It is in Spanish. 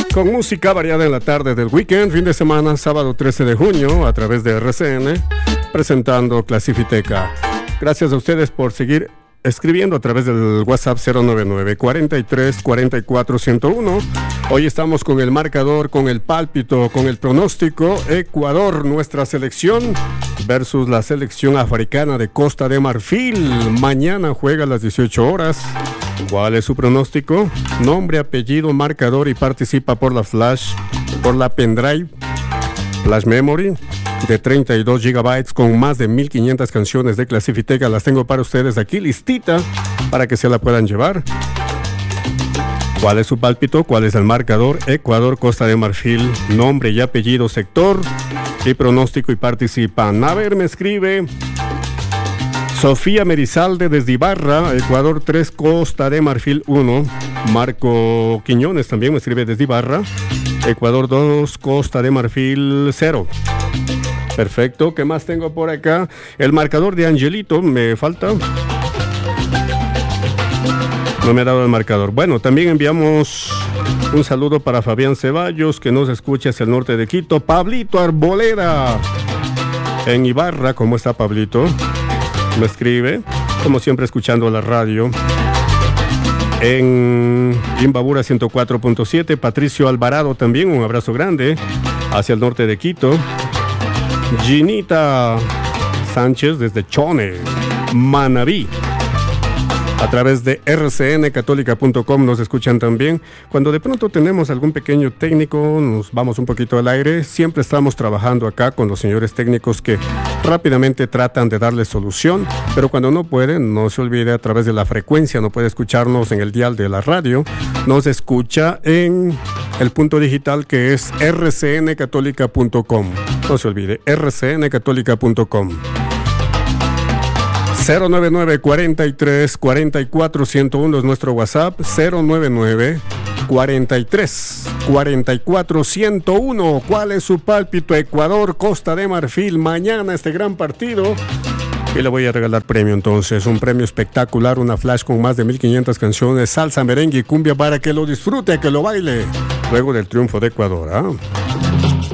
Con música variada en la tarde del weekend, fin de semana, sábado 13 de junio, a través de RCN, presentando Clasifiteca. Gracias a ustedes por seguir escribiendo a través del WhatsApp 099 43 44 101. Hoy estamos con el marcador, con el pálpito, con el pronóstico. Ecuador, nuestra selección, versus la selección africana de Costa de Marfil. Mañana juega a las 18 horas. ¿Cuál es su pronóstico? Nombre, apellido, marcador y participa por la flash, por la pendrive, flash memory de 32 gigabytes con más de 1500 canciones de Clasifiteca. Las tengo para ustedes aquí listita para que se la puedan llevar. ¿Cuál es su pálpito? ¿Cuál es el marcador? Ecuador, Costa de Marfil, nombre y apellido, sector y pronóstico y participan. A ver, me escribe Sofía Merizalde desde Ibarra, Ecuador 3, Costa de Marfil 1. Marco Quiñones también me escribe desde Ibarra, Ecuador 2, Costa de Marfil 0. Perfecto, ¿qué más tengo por acá? El marcador de Angelito, me falta. No me ha dado el marcador. Bueno, también enviamos un saludo para Fabián Ceballos, que nos escucha hacia el norte de Quito. Pablito Arboleda, en Ibarra. ¿Cómo está Pablito? Me escribe, como siempre escuchando la radio. En Imbabura 104.7, Patricio Alvarado también, un abrazo grande, hacia el norte de Quito. Ginita Sánchez desde Chone, Manabí. A través de rcncatólica.com nos escuchan también. Cuando de pronto tenemos algún pequeño técnico, nos vamos un poquito al aire. Siempre estamos trabajando acá con los señores técnicos que rápidamente tratan de darle solución. Pero cuando no pueden, no se olvide, a través de la frecuencia, no puede escucharnos en el dial de la radio. Nos escucha en el punto digital que es rcncatólica.com. No se olvide, rcncatólica.com. 099 43 44 101 es nuestro WhatsApp. 099 43 44 101. ¿Cuál es su pálpito? Ecuador, Costa de Marfil. Mañana este gran partido. Y le voy a regalar premio entonces. Un premio espectacular, una flash con más de 1500 canciones, salsa, merengue y cumbia para que lo disfrute, que lo baile. Luego del triunfo de Ecuador, ¿ah?